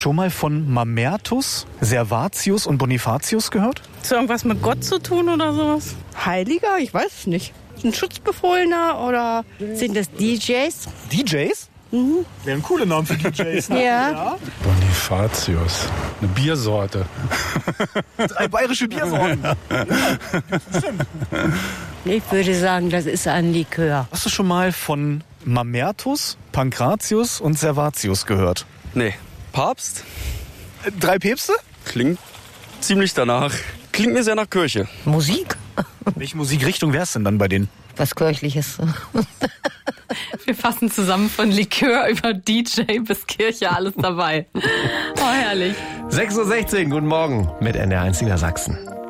Schon mal von Mamertus, Servatius und Bonifatius gehört? Ist irgendwas mit Gott zu tun oder sowas? Heiliger? Ich weiß es nicht. Ein Schutzbefohlener oder sind das DJs? DJs? Mhm. Wären coole Namen für DJs. Ne? Ja. Bonifatius, eine Biersorte. 3 bayerische Biersorten. Ja, stimmt. Ich würde sagen, das ist ein Likör. Hast du schon mal von Mamertus, Pankratius und Servatius gehört? Nee. Papst? 3 Päpste? Klingt ziemlich danach. Klingt mir sehr nach Kirche. Musik? Welche Musikrichtung wär's denn dann bei denen? Was Kirchliches. Wir fassen zusammen von Likör über DJ bis Kirche, alles dabei. Oh, herrlich. 6:16 Uhr, guten Morgen mit NDR1 Niedersachsen.